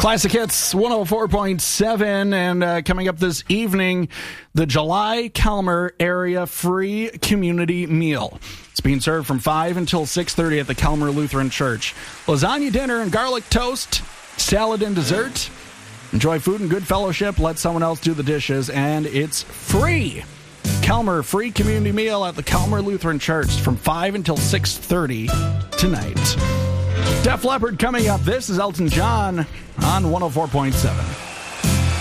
Classic Hits 104.7, and coming up this evening, the July Calmer Area Free Community Meal. It's being served from 5 until 6:30 at the Calmer Lutheran Church. Lasagna dinner and garlic toast, salad and dessert. Enjoy food and good fellowship. Let someone else do the dishes, and it's free. Calmer Free Community Meal at the Calmer Lutheran Church from 5 until 6:30 tonight. Def Leppard coming up. This is Elton John on 104.7.